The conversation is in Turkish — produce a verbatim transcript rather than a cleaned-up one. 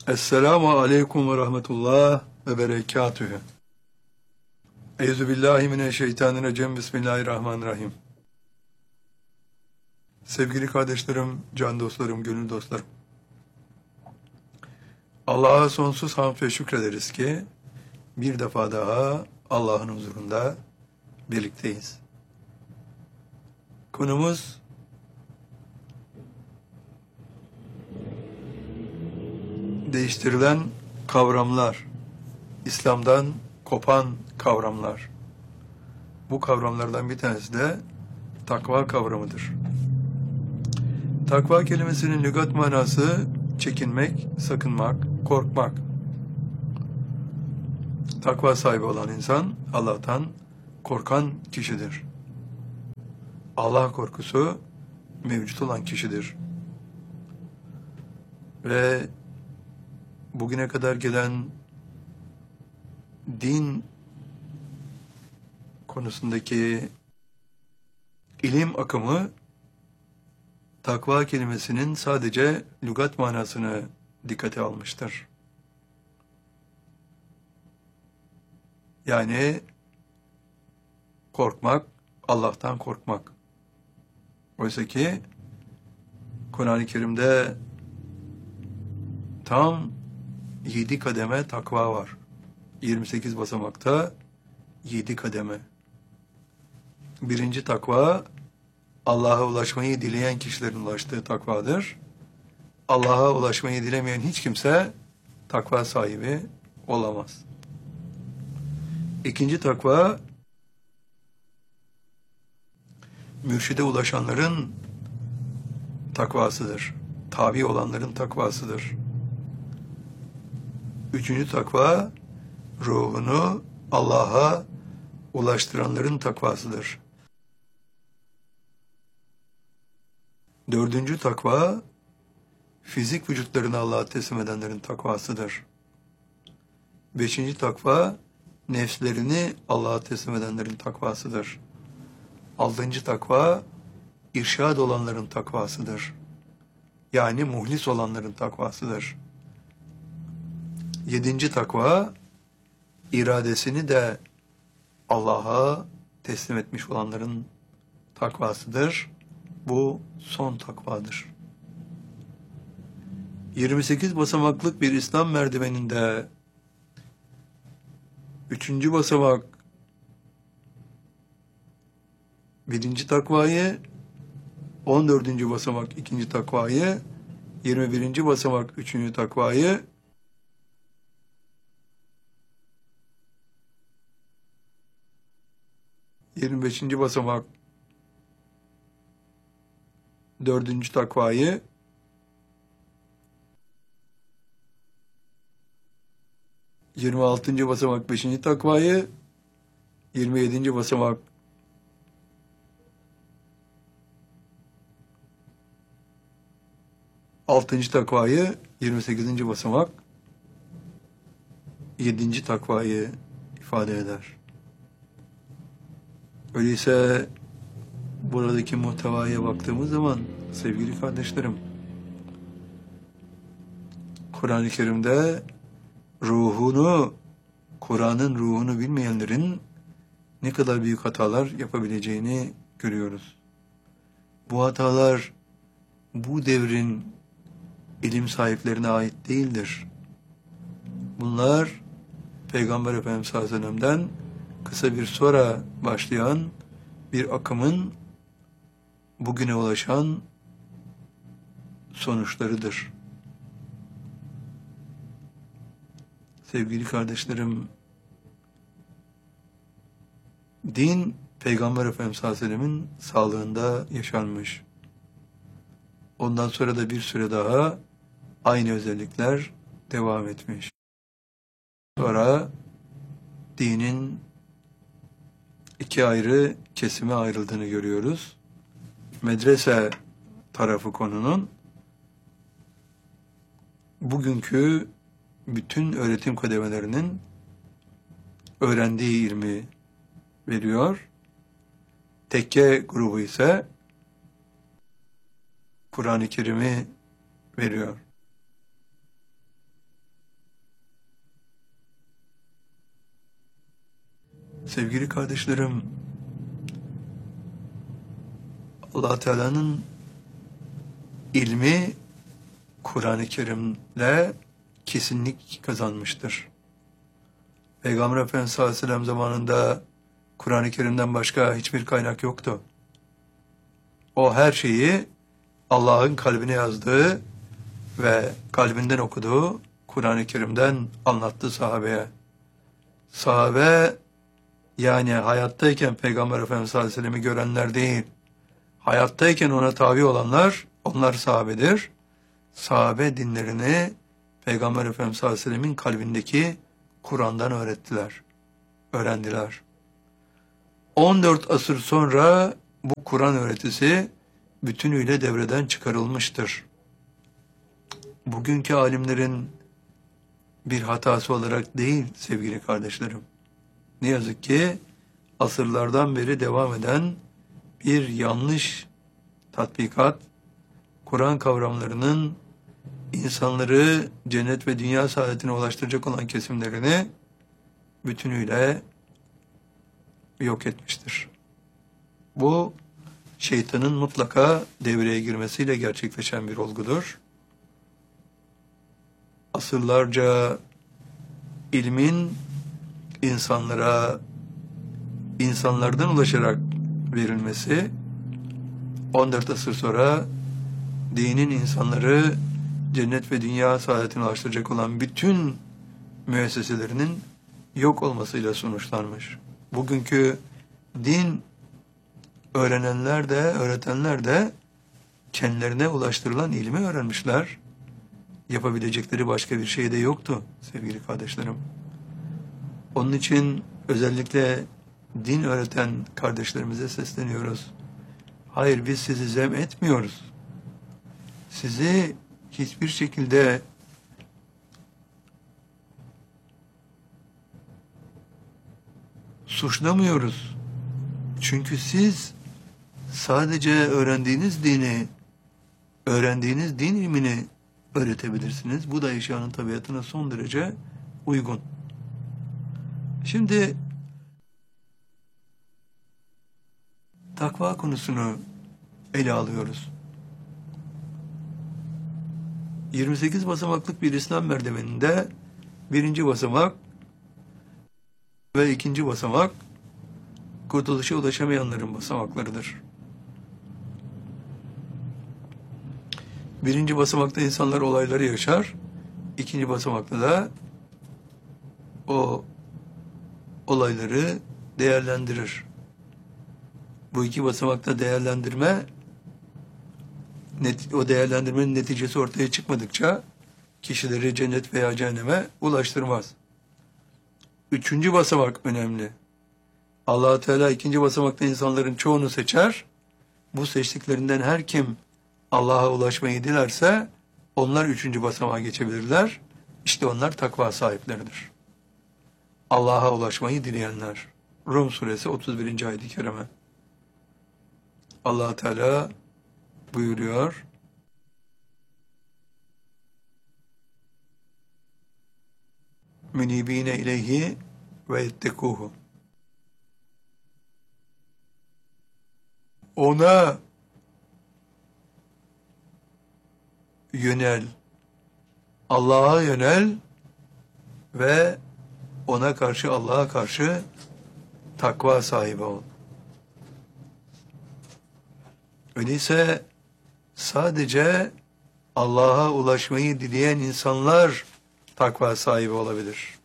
Esselamu aleyküm ve rahmetullah ve berekatühü. Euzubillahimineşşeytanirracim. Bismillahirrahmanirrahim. Sevgili kardeşlerim, can dostlarım, gönül dostlarım. Allah'a sonsuz hamd ve şükrederiz ki bir defa daha Allah'ın huzurunda birlikteyiz. Konumuz değiştirilen kavramlar, İslam'dan kopan kavramlar. Bu kavramlardan bir tanesi de takva kavramıdır. Takva kelimesinin lügat manası çekinmek, sakınmak, korkmak. Takva sahibi olan insan Allah'tan korkan kişidir. Allah korkusu mevcut olan kişidir. Ve bugüne kadar gelen din konusundaki ilim akımı takva kelimesinin sadece lügat manasını dikkate almıştır. Yani korkmak, Allah'tan korkmak. Oysa ki Kur'an-ı Kerim'de tam yedi kademe takva var. yirmi sekiz basamakta yedi kademe. Birinci takva, Allah'a ulaşmayı dileyen kişilerin ulaştığı takvadır. Allah'a ulaşmayı dilemeyen hiç kimse takva sahibi olamaz. İkinci takva, mürşide ulaşanların takvasıdır. Tabi olanların takvasıdır. Üçüncü takva, ruhunu Allah'a ulaştıranların takvasıdır. Dördüncü takva, fizik vücutlarını Allah'a teslim edenlerin takvasıdır. Beşinci takva, nefslerini Allah'a teslim edenlerin takvasıdır. Altıncı takva, irşad olanların takvasıdır. Yani muhlis olanların takvasıdır. Yedinci takva, iradesini de Allah'a teslim etmiş olanların takvasıdır. Bu son takvadır. yirmi sekiz basamaklık bir İslam merdiveninde üçüncü basamak birinci takvayı, on dördüncü basamak ikinci takvayı, yirmi birinci basamak üçüncü takvayı, yirmi beşinci basamak dördüncü takvayı, yirmi altıncı basamak beşinci takvayı, yirmi yedinci basamak altıncı takvayı, yirmi sekizinci basamak yedinci takvayı ifade eder. Öyleyse buradaki muhtevaya baktığımız zaman sevgili kardeşlerim, Kur'an-ı Kerim'de ruhunu, Kur'an'ın ruhunu bilmeyenlerin ne kadar büyük hatalar yapabileceğini görüyoruz. Bu hatalar bu devrin ilim sahiplerine ait değildir. Bunlar Peygamber Efendimiz sallallahu aleyhi ve sellem'den kısa bir sonra başlayan bir akımın bugüne ulaşan sonuçlarıdır. Sevgili kardeşlerim, din Peygamber Efendimiz sallallahu aleyhi ve sellem'in sağlığında yaşanmış. Ondan sonra da bir süre daha aynı özellikler devam etmiş. Sonra dinin iki ayrı kesime ayrıldığını görüyoruz. Medrese tarafı konunun bugünkü bütün öğretim kademelerinin öğrendiği ilmi veriyor. Tekke grubu ise Kur'an-ı Kerim'i veriyor. Sevgili kardeşlerim, Allah Teala'nın ilmi Kur'an-ı Kerim'le kesinlik kazanmıştır. Peygamber Efendimiz sallallahu aleyhi ve sellem zamanında Kur'an-ı Kerim'den başka hiçbir kaynak yoktu. O her şeyi Allah'ın kalbine yazdığı ve kalbinden okuduğu Kur'an-ı Kerim'den anlattı sahabeye. Sahabe, yani hayattayken Peygamber Efendimiz sallallahu aleyhi ve sellem'i görenler değil, hayattayken ona tabi olanlar, onlar sahabedir. Sahabe dinlerini Peygamber Efendimiz sallallahu aleyhi ve sellem'in kalbindeki Kur'an'dan öğrettiler, öğrendiler. on dört asır sonra bu Kur'an öğretisi bütünüyle devreden çıkarılmıştır. Bugünkü alimlerin bir hatası olarak değil sevgili kardeşlerim. Ne yazık ki asırlardan beri devam eden bir yanlış tatbikat, Kur'an kavramlarının insanları cennet ve dünya saadetine ulaştıracak olan kesimlerini bütünüyle yok etmiştir. Bu şeytanın mutlaka devreye girmesiyle gerçekleşen bir olgudur. Asırlarca ilmin insanlara, insanlardan ulaşarak verilmesi, on dört asır sonra dinin insanları cennet ve dünya saadetine ulaştıracak olan bütün müesseselerinin yok olmasıyla sonuçlanmış. Bugünkü din öğrenenler de, öğretenler de kendilerine ulaştırılan ilmi öğrenmişler. Yapabilecekleri başka bir şey de yoktu sevgili kardeşlerim. Onun için özellikle din öğreten kardeşlerimize sesleniyoruz. Hayır, biz sizi zem etmiyoruz. Sizi hiçbir şekilde suçlamıyoruz. Çünkü siz sadece öğrendiğiniz dini, öğrendiğiniz din ilmini öğretebilirsiniz. Bu da eşyanın tabiatına son derece uygun. Şimdi takva konusunu ele alıyoruz. yirmi sekiz basamaklık bir İslam merdiveninde birinci basamak ve ikinci basamak kurtuluşa ulaşamayanların basamaklarıdır. Birinci basamakta insanlar olayları yaşar, ikinci basamakta da o olayları değerlendirir. Bu iki basamakta değerlendirme, net, o değerlendirmenin neticesi ortaya çıkmadıkça kişileri cennet veya cehenneme ulaştırmaz. Üçüncü basamak önemli. Allah-u Teala ikinci basamakta insanların çoğunu seçer. Bu seçtiklerinden her kim Allah'a ulaşmayı dilerse onlar üçüncü basamağa geçebilirler. İşte onlar takva sahipleridir. Allah'a ulaşmayı dileyenler. Rum suresi otuz birinci ayet-i kerime. Allah Teala buyuruyor. Münibine ileyhi ve ettekuhu. Ona yönel, Allah'a yönel ve ona karşı, Allah'a karşı takva sahibi ol. Öyleyse sadece Allah'a ulaşmayı dileyen insanlar takva sahibi olabilir.